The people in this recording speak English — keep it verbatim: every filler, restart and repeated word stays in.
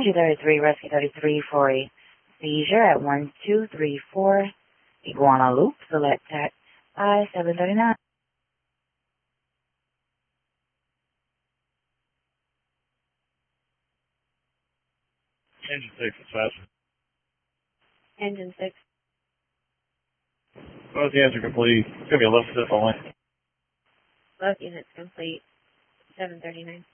Energy thirty-three, Rescue thirty-three for a seizure at one two three four Iguana Loop, select at I seven thirty-nine. Engine six is fast. Engine six. Both units are complete. It's going to be a left assist only. Both units complete. seven thirty-nine.